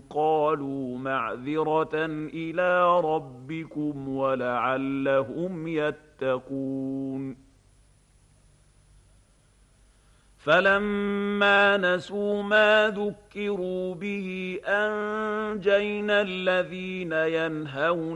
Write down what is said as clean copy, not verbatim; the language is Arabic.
قالوا معذرة إلى ربكم ولعلهم يتقون. فلما نسوا ما ذكروا به أنجينا الذين ينهون